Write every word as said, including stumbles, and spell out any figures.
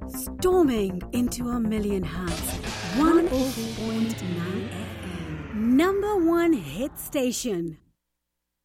Storming into a million hearts. one oh four point nine F M. Number one hit station.